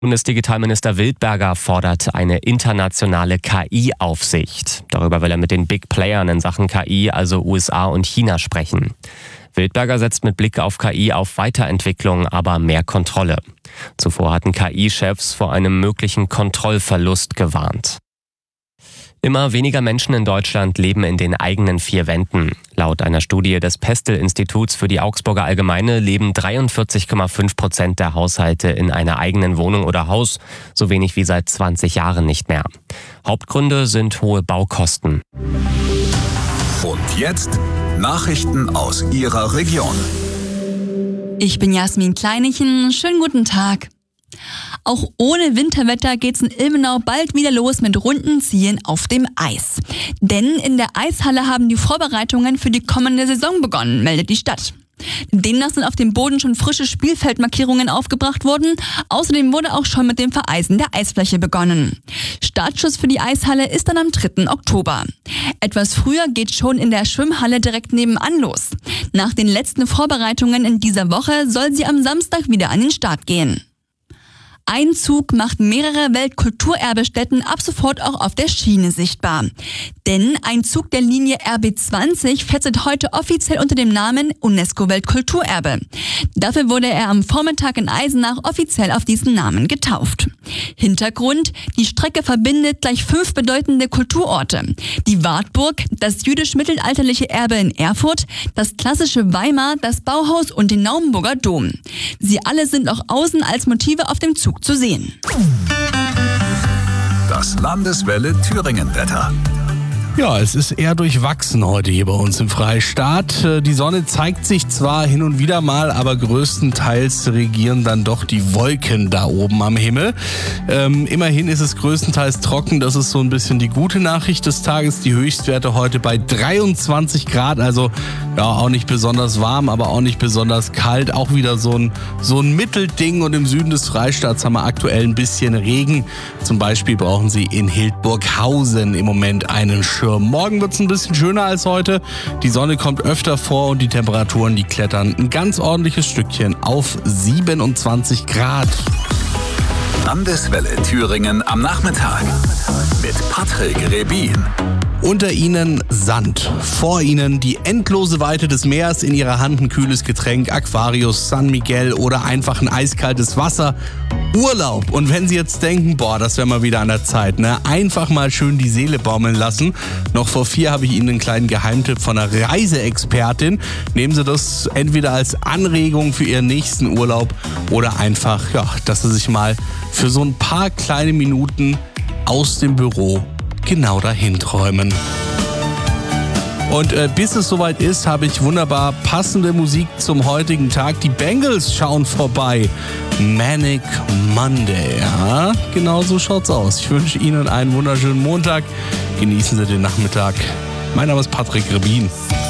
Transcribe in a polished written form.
Bundesdigitalminister Wildberger fordert eine internationale KI-Aufsicht. Darüber will er mit den Big Playern in Sachen KI, also USA und China, sprechen. Wildberger setzt mit Blick auf KI auf Weiterentwicklung, aber mehr Kontrolle. Zuvor hatten KI-Chefs vor einem möglichen Kontrollverlust gewarnt. Immer weniger Menschen in Deutschland leben in den eigenen vier Wänden. Laut einer Studie des Pestel-Instituts für die Augsburger Allgemeine leben 43,5% der Haushalte in einer eigenen Wohnung oder Haus, so wenig wie seit 20 Jahren nicht mehr. Hauptgründe sind hohe Baukosten. Und jetzt Nachrichten aus Ihrer Region. Ich bin Jasmin Kleinichen. Schönen guten Tag. Auch ohne Winterwetter geht's in Ilmenau bald wieder los mit Rundenziehen auf dem Eis. Denn in der Eishalle haben die Vorbereitungen für die kommende Saison begonnen, meldet die Stadt. Demnach sind auf dem Boden schon frische Spielfeldmarkierungen aufgebracht worden. Außerdem wurde auch schon mit dem Vereisen der Eisfläche begonnen. Startschuss für die Eishalle ist dann am 3. Oktober. Etwas früher geht schon in der Schwimmhalle direkt nebenan los. Nach den letzten Vorbereitungen in dieser Woche soll sie am Samstag wieder an den Start gehen. Ein Zug macht mehrere Weltkulturerbestätten ab sofort auch auf der Schiene sichtbar. Denn ein Zug der Linie RB20 fährt seit heute offiziell unter dem Namen UNESCO-Weltkulturerbe. Dafür wurde er am Vormittag in Eisenach offiziell auf diesen Namen getauft. Hintergrund: Die Strecke verbindet gleich 5 bedeutende Kulturorte. Die Wartburg, das jüdisch-mittelalterliche Erbe in Erfurt, das klassische Weimar, das Bauhaus und den Naumburger Dom. Sie alle sind auch außen als Motive auf dem Zug zu sehen. Das Landeswelle Thüringen-Wetter. Ja, es ist eher durchwachsen heute hier bei uns im Freistaat. Die Sonne zeigt sich zwar hin und wieder mal, aber größtenteils regieren dann doch die Wolken da oben am Himmel. Immerhin ist es größtenteils trocken, das ist so ein bisschen die gute Nachricht des Tages. Die Höchstwerte heute bei 23 Grad, also ja, auch nicht besonders warm, aber auch nicht besonders kalt. Auch wieder so ein Mittelding, und im Süden des Freistaats haben wir aktuell ein bisschen Regen. Zum Beispiel brauchen Sie in Hildburghausen im Moment einen Schirm. Morgen wird es ein bisschen schöner als heute. Die Sonne kommt öfter vor und die Temperaturen, die klettern ein ganz ordentliches Stückchen auf 27 Grad. Landeswelle Thüringen am Nachmittag mit Patrick Rebin. Unter Ihnen Sand, vor Ihnen die endlose Weite des Meeres, in Ihrer Hand ein kühles Getränk, Aquarius, San Miguel oder einfach ein eiskaltes Wasser. Urlaub. Und wenn Sie jetzt denken, das wäre mal wieder an der Zeit, ne? Einfach mal schön die Seele baumeln lassen. Noch vor 4 habe ich Ihnen einen kleinen Geheimtipp von einer Reiseexpertin. Nehmen Sie das entweder als Anregung für Ihren nächsten Urlaub oder einfach, dass Sie sich mal für so ein paar kleine Minuten aus dem Büro genau dahin träumen. Und bis es soweit ist, habe ich wunderbar passende Musik zum heutigen Tag. Die Bengals schauen vorbei. Manic Monday. Ja, genau so schaut's aus. Ich wünsche Ihnen einen wunderschönen Montag. Genießen Sie den Nachmittag. Mein Name ist Patrick Rebin.